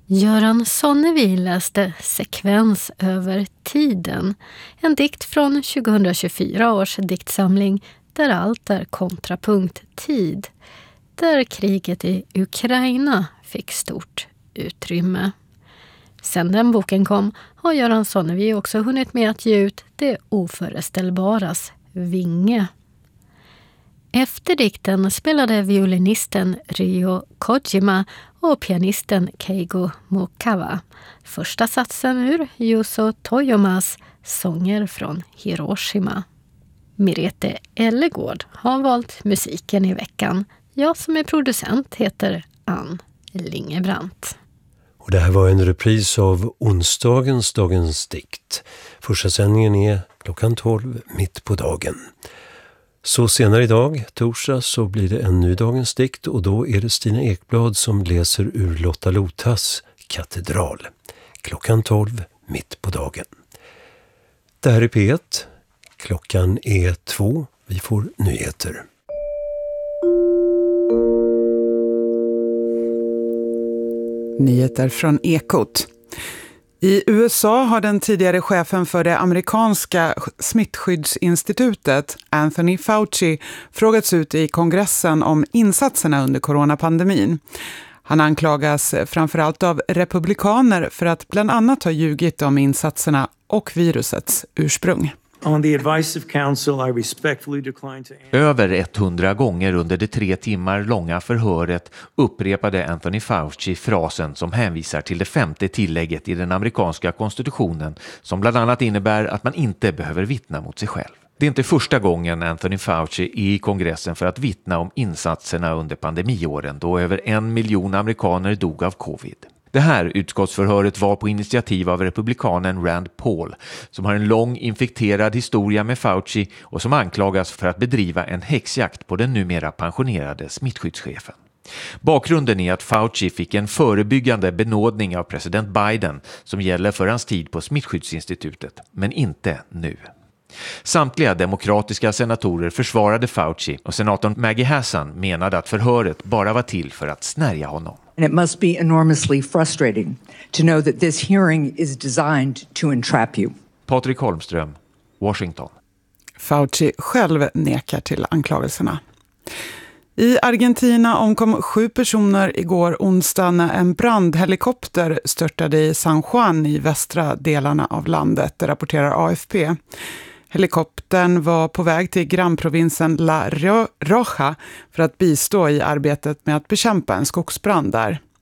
Göran Sonnevi läste Sekvens över tiden, en dikt från 2024 års diktsamling Där allt är kontrapunkt tid, där kriget i Ukraina fick stort utrymme. Sedan den boken kom har Göran Sonnevi också hunnit med att ge ut Det oföreställbaras vinge. Efter dikten spelade violinisten Ryo Kojima och pianisten Keigo Mokawa första satsen ur Yuzo Toyomas Sånger från Hiroshima. Merete Ellegård har valt musiken i veckan. Jag som är producent heter Ann Lingebrandt. Och det här var en repris av onsdagens Dagens dikt. Första sändningen är klockan 12 mitt på dagen. Så senare idag, torsdag, så blir det en ny Dagens dikt och då är det Stina Ekblad som läser ur Lotta Lotas Katedral. Klockan 12 mitt på dagen. Det här är P1. Klockan är 2. Vi får nyheter. Nyheter från Ekot. I USA har den tidigare chefen för det amerikanska smittskyddsinstitutet, Anthony Fauci, frågats ut i kongressen om insatserna under coronapandemin. Han anklagas framförallt av republikaner för att bland annat ha ljugit om insatserna och virusets ursprung. Över 100 gånger under det 3 timmar långa förhöret upprepade Anthony Fauci frasen som hänvisar till det 5:e tillägget i den amerikanska konstitutionen som bland annat innebär att man inte behöver vittna mot sig själv. Det är inte första gången Anthony Fauci är i kongressen för att vittna om insatserna under pandemiåren då över 1 miljon amerikaner dog av covid. Det här utskottsförhöret var på initiativ av republikanen Rand Paul som har en lång infekterad historia med Fauci och som anklagas för att bedriva en häxjakt på den numera pensionerade smittskyddschefen. Bakgrunden är att Fauci fick en förebyggande benådning av president Biden som gäller för hans tid på smittskyddsinstitutet, men inte nu. Samtliga demokratiska senatorer försvarade Fauci och senatorn Maggie Hassan menade att förhöret bara var till för att snärja honom. And it must be enormously frustrating to know that this hearing is designed to entrap you. Patrik Holmström, Washington. Fauci själv nekar till anklagelserna. I Argentina omkom 7 personer igår onsdag när en brandhelikopter störtade i San Juan i västra delarna av landet, det rapporterar AFP. Helikoptern var på väg till grannprovinsen La Rioja för att bistå i arbetet med att bekämpa en skogsbrand där.